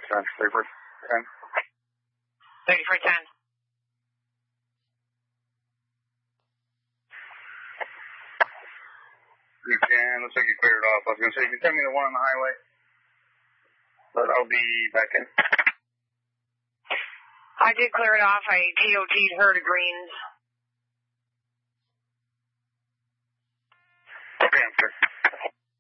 Sleeper 10. Ready for 10. You can. Looks like you cleared it off. I was going to say, you can tell me the one on the highway. But I'll be back in. I did clear it off. I TOT'd her to greens. Okay, I'm sure.